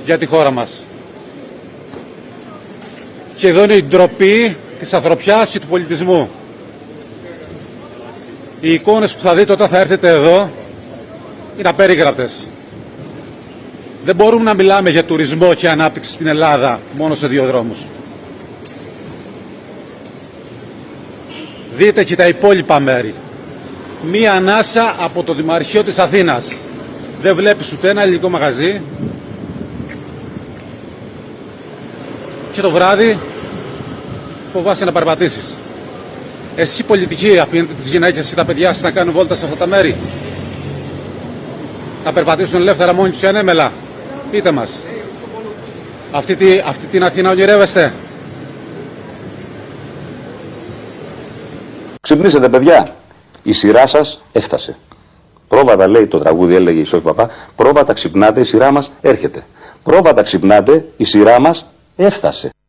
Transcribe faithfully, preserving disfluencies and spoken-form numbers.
για τη χώρα μας. Και εδώ είναι η ντροπή της ανθρωπιάς και του πολιτισμού. Οι εικόνες που θα δείτε όταν θα έρθετε εδώ είναι απερίγραπτες. Δεν μπορούμε να μιλάμε για τουρισμό και ανάπτυξη στην Ελλάδα μόνο σε δύο δρόμους. Δείτε και τα υπόλοιπα μέρη. Μία ανάσα από το Δημαρχείο της Αθήνας. Δεν βλέπεις ούτε ένα ελληνικό μαγαζί. Και το βράδυ φοβάσαι να περπατήσεις. Εσύ πολιτικοί αφήνετε τις γυναίκες και τα παιδιά σας να κάνουν βόλτα σε αυτά τα μέρη? Να περπατήσουν ελεύθερα μόνοι τους ανέμελα? Πείτε μας. Αυτή, τη, αυτή την Αθήνα ονειρεύεστε? Ξυπνήσετε, παιδιά. Η σειρά σας έφτασε. Πρόβατα, λέει το τραγούδι, έλεγε η Σόφη Παπά. Πρόβατα ξυπνάτε, η σειρά μας έρχεται. Πρόβατα ξυπνάτε, η σειρά μας έφτασε.